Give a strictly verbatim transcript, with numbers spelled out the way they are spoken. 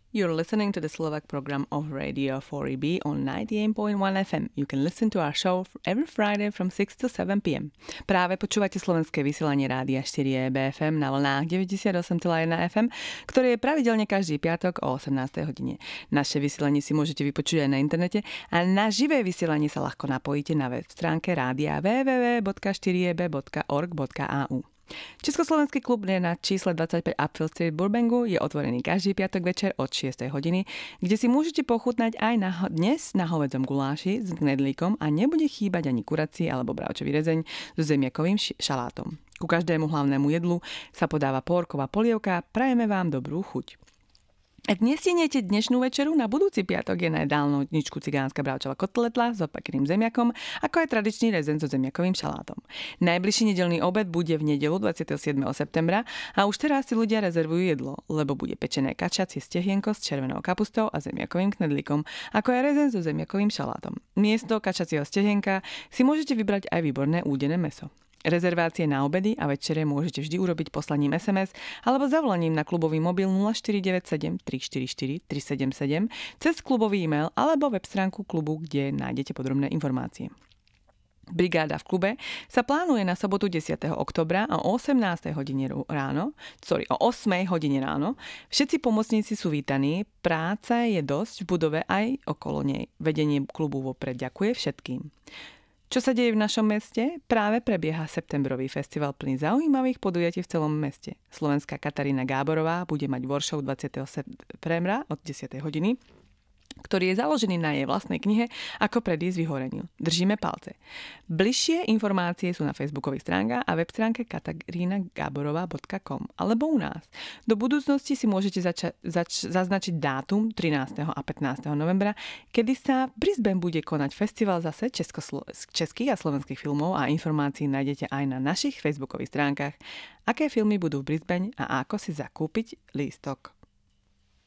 You're listening to the Slovak program of Radio four E B on ninety-eight point one F M. You can listen to our show every Friday from six to seven p m. Práve počúvate slovenské vysielanie Rádia štyri E B F M na vlnách deväťdesiatosem celá jedna F M, ktoré je pravidelne každý piatok o osemnástej hodine. Naše vysielanie si môžete vypočuť aj na internete a na živé vysielanie sa ľahko napojíte na web stránke rádia w w w bodka štyri e b bodka org bodka a u. Československý klub je na čísle dvadsaťpäť Upfield Street Burbangu, je otvorený každý piatok večer od šiestej hodiny, kde si môžete pochutnať aj na, dnes na hovädzom guláši s knedlíkom a nebude chýbať ani kurací alebo bravčový rezeň so zemiakovým šalátom. Ku každému hlavnému jedlu sa podáva pórková polievka, prajeme vám dobrú chuť. Ak nestihnete dnešnú večeru, na budúci piatok je na jedálničku cigánska bravčová kotletla s opakeným zemiakom, ako aj tradičný rezeň so zemiakovým šalátom. Najbližší nedeľný obed bude v nedeľu dvadsiateho siedmeho septembra a už teraz si ľudia rezervujú jedlo, lebo bude pečené kačacie stehienko s červenou kapustou a zemiakovým knedlíkom, ako aj rezeň so zemiakovým šalátom. Miesto kačacieho stehienka si môžete vybrať aj výborné údené mäso. Rezervácie na obedy a večere môžete vždy urobiť poslaním es em es alebo zavolaním na klubový mobil nula štyri deväť sedem tri štyri štyri tri sedem sedem, cez klubový e-mail alebo web stránku klubu, kde nájdete podrobné informácie. Brigáda v klube sa plánuje na sobotu desiateho októbra o osemnástej hodine ráno, sorry, o ôsmej hodine ráno. Všetci pomocníci sú vítaní, práce je dosť v budove aj okolo nej. Vedenie klubu vopred ďakuje všetkým. Čo sa deje v našom meste? Práve prebieha septembrový festival plný zaujímavých podujatí v celom meste. Slovenská Katarína Gáborová bude mať workshop dvadsiateho septembra od desiatej hodiny, ktorý je založený na jej vlastnej knihe Ako predísť vyhoreniu. Držíme palce. Bližšie informácie sú na facebookových stránkach a web stránke katarína gáborová bodka com alebo u nás. Do budúcnosti si môžete zača- zač- zaznačiť dátum trinásteho a pätnásteho novembra, kedy sa v Brisbane bude konať festival zase českoslo- českých a slovenských filmov a informácií nájdete aj na našich facebookových stránkach, aké filmy budú v Brisbane a ako si zakúpiť lístok.